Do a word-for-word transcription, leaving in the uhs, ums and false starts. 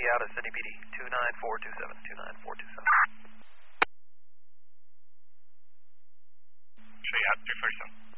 out at Sydney P D, two nine four two seven, two nine four two seven. Tree out, two four seven.